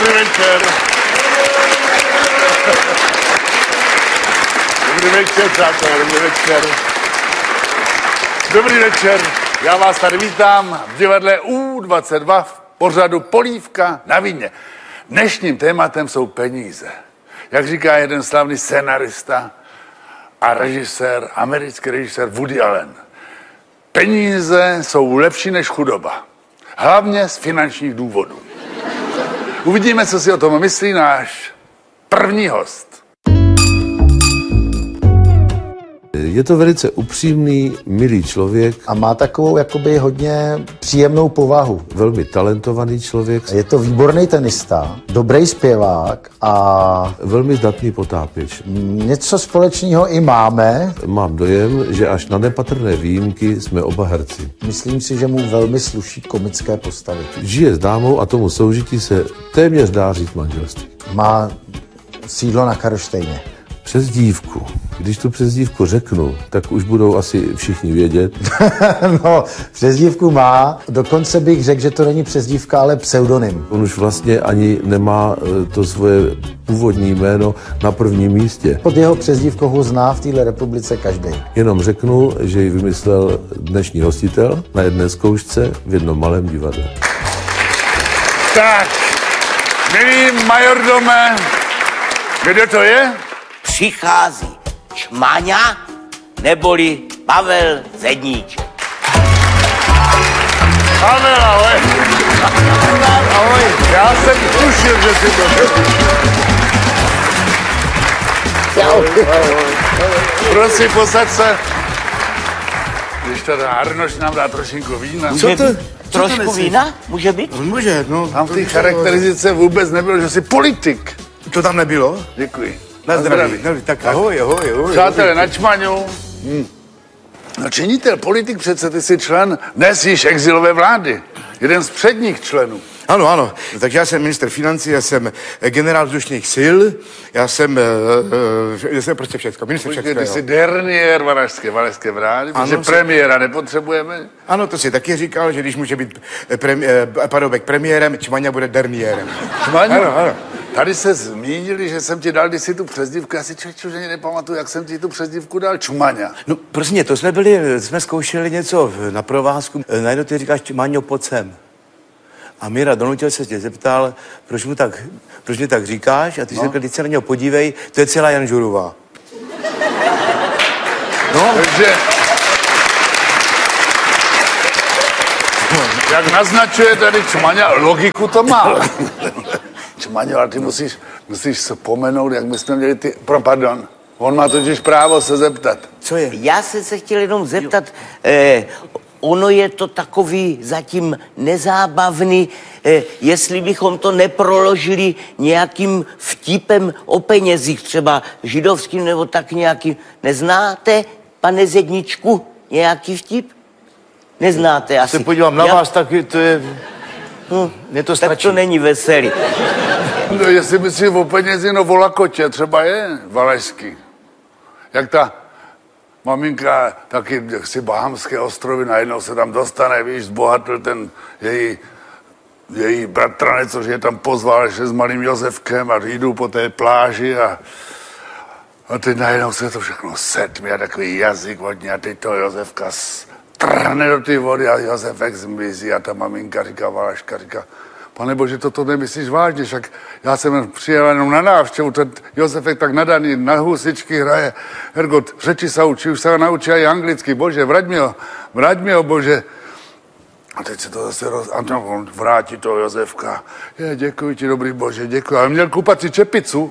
Dobrý večer. Dobrý večer, přátelé, dobrý večer. Dobrý večer. Já vás tady vítám v divadle U22 v pořadu Polívka na víně. Dnešním tématem jsou peníze. Jak říká jeden slavný scenarista a režisér, americký režisér Woody Allen. Peníze jsou lepší než chudoba. Hlavně z finančních důvodů. Uvidíme, co si o tom myslí náš první host. Je to velice upřímný, milý člověk. A má takovou jakoby hodně příjemnou povahu. Velmi talentovaný člověk. Je to výborný tenista, dobrý zpěvák a Velmi zdatný potápěč. něco společného i máme. Mám dojem, že až na nepatrné výjimky jsme oba herci. Myslím si, že mu velmi sluší komické postavy. Žije s dámou a tomu soužití se téměř dá říct manželství. Má sídlo na Karlštejně. Přezdívku. Když tu přezdívku řeknu, tak už budou asi všichni vědět. No, přezdívku má. Dokonce bych řekl, že to není přezdívka, ale pseudonym. On už vlastně ani nemá to svoje původní jméno na prvním místě. Pod jeho přezdívkou ho zná v téhle republice každý. Jenom řeknu, že ji vymyslel dnešní hostitel na jedné zkoušce v jednom malém divadle. Tak, milý majordome, kde to je? Přichází Čmaňa neboli Pavel Zedníček. Pavel, ahoj. Ahoj. Já jsem tušil, že si to... Prosím, posaď se. Když teda Arnoš nám dá trošinku vína. Trošku vína? Může být? Může, no. Tam v té charakteristice vůbec nebylo, že jsi politik. To tam nebylo? Děkuji. Na zdraví. Tak ahoj. Přátelé, na Čmaňu. No činitel, politik přece, ty jsi člen dnes již exilové vlády. Jeden z předních členů. Ano. Takže já jsem minister financí, já jsem generál vzdušných sil, já jsem prostě všecko, minister Počkej, všecko. ty jsi derniér Valašské vlády, protože premiéra nepotřebujeme. Ano, to si taky říkal, že když může být Paroubek premiérem, Čmaňa bude derniérem. Čmaňu? Ano. Tady se zmínili, že jsem ti dal kdysi tu přezdívku. Já si člověk nepamatuju, jak jsem ti tu přezdívku dal. Čmaňa. No prostě, to jsme zkoušeli něco na provázku. Najednou ty říkáš, Maňo, pojď sem. A Míra donutil se tě zeptal, proč mi tak říkáš? A ty jsi řekl, teď se na něho podívej, to je celá Jan Žurová. No. Takže... Jak naznačuje tady Čmaňa, logiku to má. Čmaňo, ale ty musíš se pomenout, jak my jsme měli ty... Pardon. On má totiž právo se zeptat. Co je? Já jsem se chtěl jenom zeptat, ono je to takový zatím nezábavný, jestli bychom to neproložili nějakým vtipem o penězích, třeba židovským nebo tak nějakým. Neznáte, pane Zedničku, nějaký vtip? Neznáte asi. Se podívám na vás, tak to je... Mně to stačí. Tak to není veselý. No, jestli myslíš o penězi, no o lakotě třeba je valašský. Jak ta maminka, taky si Bahamské ostrovy, najednou se tam dostane, víš, zbohatl ten její bratranec, což je tam pozval ještě s malým Josefkem a jdou po té pláži a teď najednou se to všechno setmě a takový jazyk hodně a teď to Josefka trhne do té vody a Josefek zmizí a ta maminka říká, Valaška říká, Pane Bože, toto nemyslíš vážně, však já jsem přijel jenom na návštěvu, ten Josefek tak nadaný, na husičky hraje, Hergot, řeči se učí, už se naučí i anglicky, Bože, vrať mi ho, Bože. A teď se to zase a on vrátí toho Josefka. Děkuji ti, dobrý Bože, děkuji. Ale měl kupací čepicu.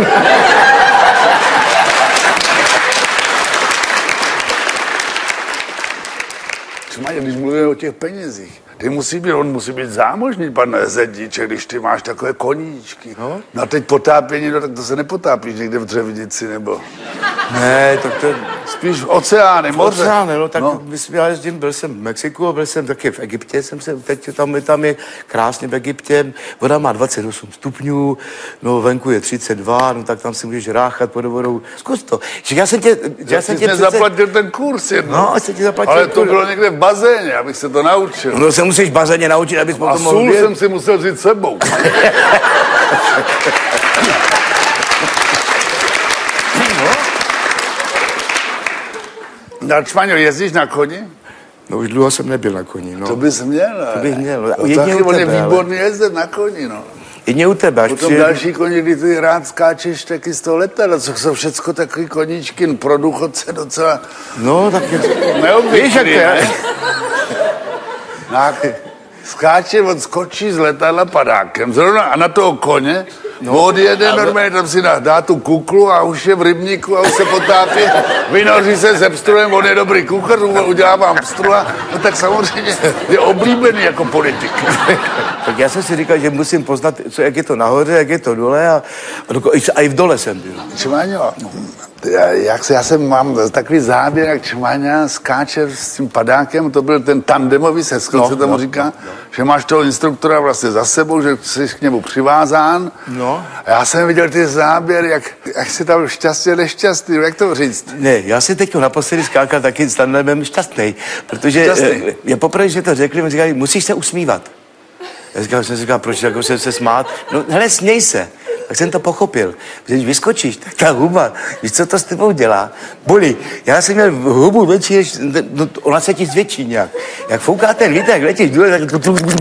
Když mluvíme o těch penězích, on musí být zámožný, pan Zedníček, když ty máš takové koníčky. No a teď potápění, no tak to se nepotápíš někde v Dřevnici, nebo... Ne, tak to... Spíš v oceány, moře. Oceány, no, tak já jezdím, byl jsem v Mexiku, byl jsem taky v Egyptě, teď tam je krásně v Egyptě, voda má 28 stupňů, no venku je 32, no tak tam si můžeš ráchat pod vodou, zkus to. Já jsem tě zaplatil ten kurz jednou. No, jsem ti zaplatil ale to bylo někde v bazéně, abych se to naučil. No, se musíš v bazéně naučit, abys potom mohl sůl jsem si musel vzít sebou. Na Čmaňo, jezdíš na koni? No už dlouho jsem nebyl na koni, no. To bys měl. To bych měl. No, Jedině taky u on je tebe, ale. výborný jezdec na koni, no. Jedině u tebe, až Potom přijedu. další koni, kdy ty rád skáčeš taky z toho letadla, co jsou všecko takový koníčky pro důchodce docela No, tak je... neobvyklý. Víš, jak to je? ne? Tak skáče, on skočí z letadla padákem, zrovna a na toho koně, odjede normálně, tam si dá tu kuklu a už je v rybníku a už se potápí, vynoří se se pstruhem, on je dobrý kuchař, udělá vám pstruha, no tak samozřejmě je oblíbený jako politik. Tak já jsem si říkal, že musím poznat, jak je to nahoře, jak je to dole a i v dole jsem byl. Čmaňo, já jsem mám takový záběr, jak Čmaňa skáče s tím padákem, to byl ten tandemový seskok, se tomu říká, že máš toho instruktora vlastně za sebou, že jsi k němu přivázán. No. A já jsem viděl ty záběry, jak jsi tam šťastně nešťastný, jak to říct? Ne, já jsem teď naposledy skákal taky s tandemem šťastný, protože Šťastný. je poprvé, že to řekli, mi říkali, musíš se usmívat. Já jsem říkal, proč jako se smát? No hele, směj se. Tak jsem to pochopil. Když vyskočíš, tak ta huba, víš, co to s tebou dělá? Bolí. Já jsem měl hubu větší, než, no, ona se ti zvětší nějak. Jak fouká ten vítr, jak letíš důle, tak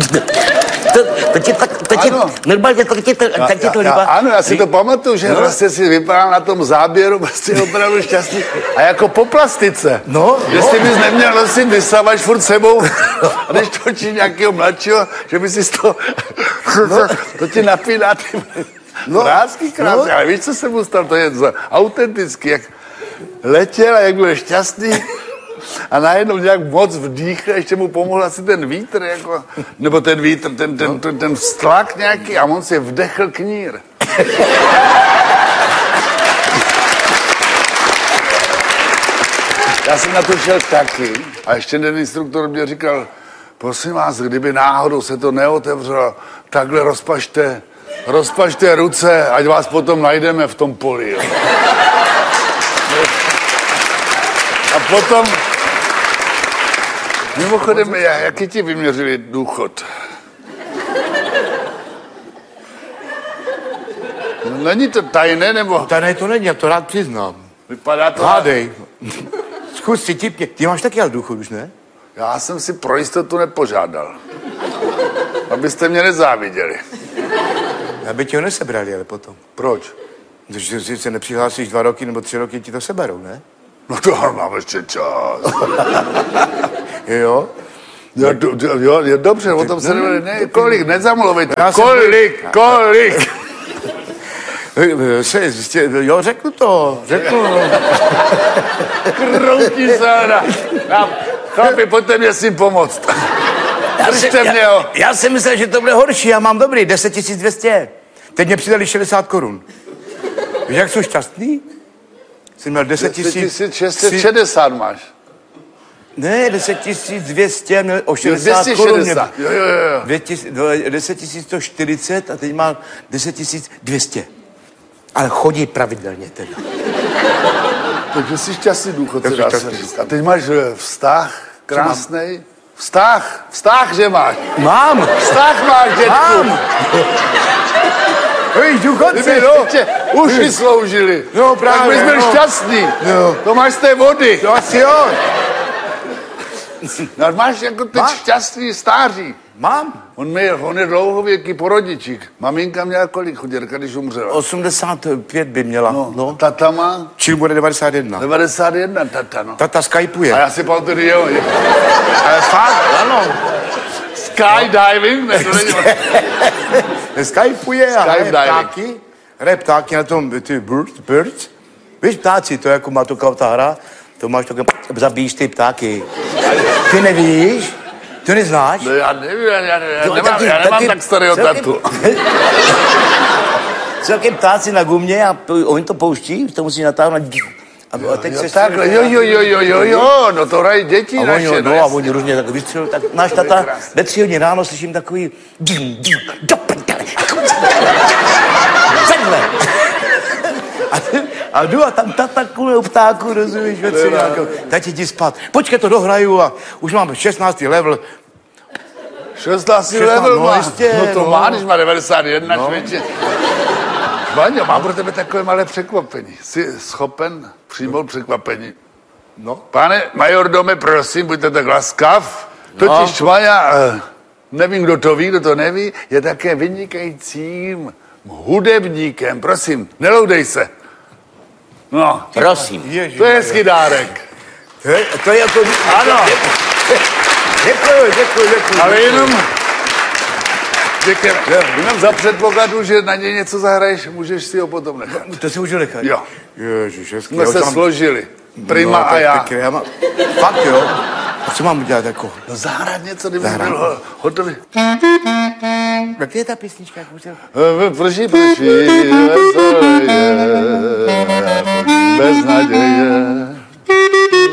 to tě, Ano. normálně tak tě to líbá. Ano, já si to pamatuju, že vlastně si vypadal na tom záběru, prostě opravdu šťastný. A jako po plastice. No, Jestli bys neměl nosit vysavač furt sebou, a když točí nějakého mladšího, že bys si to, to ti napíná ty vrásky krásně. Ale víš, co se mu stalo? To je autenticky, jak letěl a jak byl šťastný. A najednou nějak moc vdýchl, ještě mu pomohl asi ten vítr, jako, nebo ten vítr, ten vztlak nějaký a on si vdechl knír. Já jsem na to šel taky a ještě ten instruktor mě říkal, prosím vás, kdyby náhodou se to neotevřelo, takhle rozpažte ruce, ať vás potom najdeme v tom poli. Jo. A potom, mimochodem, jaký ti vyměřili důchod? No, není to tajné, nebo Ne, to není, já to rád přiznám. vypadá to? Hádej. Zkus si tipně. Ty máš taky ale důchod už, ne? Já jsem si pro jistotu nepožádal. Abyste mě nezáviděli. Aby ti ho nesebrali, ale potom. Proč? Když se nepřihlásíš 2 roky nebo 3 roky, ti to seberou, ne? No to mám ještě čas. Jo? Jo, dobře, o tom se ne, kolik, nezamluvejte. Já jsem- Kolik? Jo, řeknu to, řeknu. Kroutí se na chlapi, pojďte mě s tím pomoct. Držte mě ho. Já jsem myslel, že to bude horší, já mám dobrý, 10 200. Teď mě přidali 60 korun. Víš, jak jsou šťastný? Jsi měl 10 660 máš. Ne, 10 200, měl o 60 korun. 260, jo. 10 140 a teď mám 10 200. Ale chodí pravidelně teda. Takže jsi šťastný důchodce, Já jsem dá se šťastný. říct. A teď máš vztah krásnej. Vztah, že máš. Mám! Vztah máš, dětku. Mám! Víš, důchodce! Kdyby tě uši sloužili, No, právě, tak bys byl no. šťastný. No. To máš z té vody. To asi jo! No, máš jako teď Máš? šťastný stáří. Mám! On je dlouhověký porodičík. Maminka měla kolik chuděrka, když umřela? 85 by měla. No. Tata má Čil bude 91. 91, tata, no. Tata skypuje. A já si pamatuju, jo. Ale fakt, ano. Skydiving, ne, to není. Skypuje a Skydiving. hraje ptáky na tom, ty birds. Víš, ptáci, to je jako má to ta hra, to máš takové, zabíjíš ty ptáky. Ty nevíš? Ty neznáš? No, já nevím, já taky- nemám tak starého tatu. Celkem ptáci na gumě a oni to pouští, to musí natáhnout. A teď Jo, se takhle, jo, no to hrají děti a naše, oni, no, no, a jasně. oni různě tak vystřelují, tak náš tata ve 3 hodiny ráno slyším takový do prdele. Takhle. A jdu a tam tata kule u ptáku, rozumíš, ve 3 ráno. Tati jdi spát. Počkej, to dohraju a už mám 16. level. 16 16, level no má. jistě, No to no. má, když má 91, člověče. Vaňo, mám pro tebe takové malé překvapení. Jsi schopen přijmout překvapení? No. Pane majordome, prosím, buďte tak laskav. Totiž Vaňa, nevím, kdo to ví, kdo to neví, je také vynikajícím hudebníkem. Prosím, neloudej se. No, Prosím. Ježiš, to je hezký dárek. To je jako... Ano, Děkuji. ale jenom za předpokladu, že na ně něco zahraješ, můžeš si ho potom nechat. To si můžu nechat. Jo, Ježiš, hezký. jsme se složili. Prima a tak já. pěkně, fakt jo. A co mám udělat jako? No zahrát něco, kdyby byl hotový. Jak je ta písnička? Jak můžu... Prší, veselé je, bez naděje.